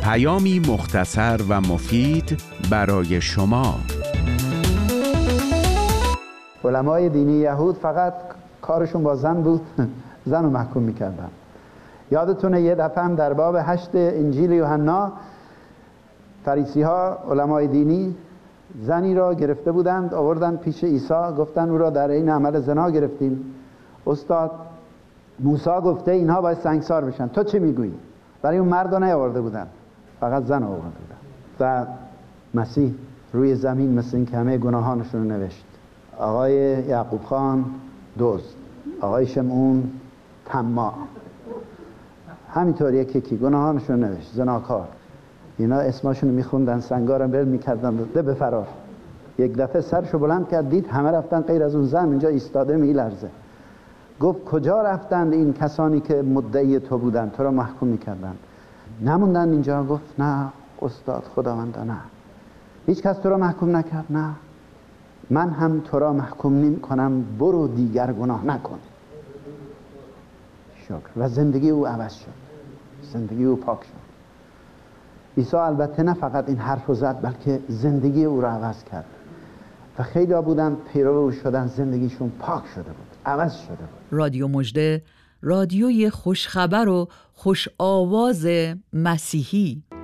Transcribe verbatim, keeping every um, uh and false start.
پیامی مختصر و مفید برای شما. علمای دینی یهود فقط کارشون با زن بود، زن رو محکوم میکردن. یادتونه یه دفعه هم در باب هشت انجیل یوحنا فریسی ها، علمای دینی، زنی را گرفته بودند، آوردن پیش عیسی، گفتن او را در این عمل زنا گرفتیم. استاد موسی گفته اینها باید سنگسار بشن، تو چی میگویی؟ برای اون مرد رو نیاورده بودن، فقط زن آورده بودن. و مسیح روی زمین مثل این که همه گناهانشون رو نوشت. آقای یعقوب خان دزد، آقای شمعون طماع، همینطور یکی که گناهانشون رو نوشت، زناکار. اینا اسماشون رو میخوندن، سنگارم بل میکردن ده به فرار. یک دفعه سرشو بلند کرد، دید همه رفتن غیر از اون زن اینجا ایستاده میلرزه. گفت کجا رفتند این کسانی که مدعی تو بودن، تو را محکوم میکردن؟ نموندن اینجا؟ گفت نه استاد خداوندا، نه، هیچ کس تو را محکوم نکرد. نه، من هم تو را محکوم نمی کنم، برو دیگر گناه نکن. شکر. و زندگی او عوض شد، زندگی او پاک شد. عیسی البته نه فقط این حرف رو زد، بلکه زندگی او را عوض کرد و خیلی ها بودن پیرو او شدن، زندگیشون پاک شده بود، عوض شده بود. رادیو مژده، رادیوی خوشخبر و خوش آواز مسیحی.